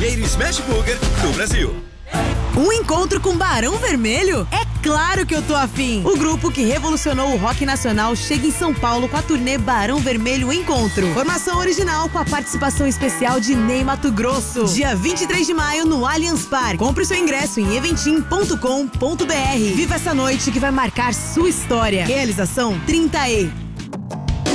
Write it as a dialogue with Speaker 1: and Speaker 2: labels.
Speaker 1: primeiro Smash Burger do Brasil.
Speaker 2: Um encontro com Barão Vermelho? É claro que eu tô afim! O grupo que revolucionou o rock nacional chega em São Paulo com a turnê Barão Vermelho Encontro. Formação original com a participação especial de Ney Matogrosso. Dia 23 de maio no Allianz Parque. Compre seu ingresso em eventim.com.br. Viva essa noite que vai marcar sua história. Realização 30E.